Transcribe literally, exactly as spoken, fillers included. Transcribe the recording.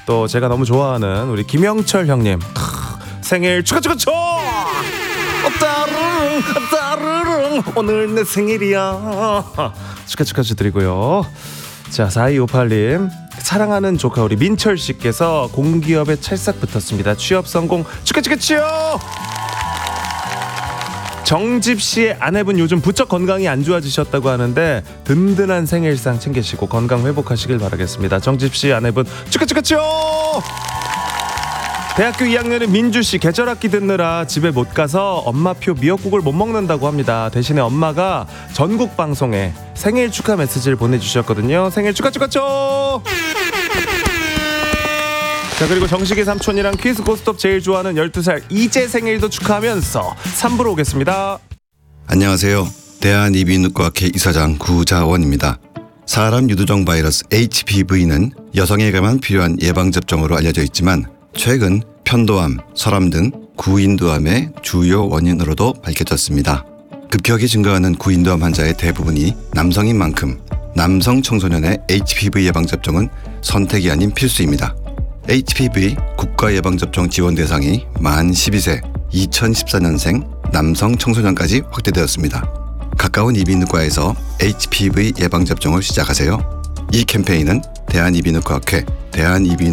또 제가 너무 좋아하는 우리 김영철 형님 크, 생일 축하 축하 축하. 따르릉 따르릉 오늘 내 생일이야. 축하 축하 드리고요. 자, 사이오팔님 사랑하는 조카 우리 민철씨께서 공기업에 찰싹 붙었습니다. 취업 성공 축하 축하 축하. 정집씨의 아내분 요즘 부쩍 건강이 안 좋아지셨다고 하는데 든든한 생일상 챙기시고 건강 회복하시길 바라겠습니다. 정집씨 아내분 축하 축하 축하. 대학교 이 학년의 민주씨 계절학기 듣느라 집에 못 가서 엄마표 미역국을 못 먹는다고 합니다. 대신에 엄마가 전국 방송에 생일 축하 메시지를 보내주셨거든요. 생일 축하 축하 축하. 자, 그리고 정식이 삼촌이랑 퀴즈 고스톱 제일 좋아하는 열두 살 이제 생일도 축하하면서 삼 부로 오겠습니다. 안녕하세요. 대한이비인후과학회 이사장 구자원입니다. 사람 유두종 바이러스 에이치피브이는 여성에게만 필요한 예방접종으로 알려져 있지만 최근 편도암, 설암 등 구인두암의 주요 원인으로도 밝혀졌습니다. 급격히 증가하는 구인두암 환자의 대부분이 남성인 만큼 남성 청소년의 에이치피브이 예방접종은 선택이 아닌 필수입니다. 에이치피브이 국가예방접종 지원 대상이 만 십이 세 이천십사 년생 남성 청소년까지 확대되었습니다. 가까운 이비인후과에서 에이치피브이 예방접종을 시작하세요. 이 캠페인은 대한이비인후과학회, 대한이비인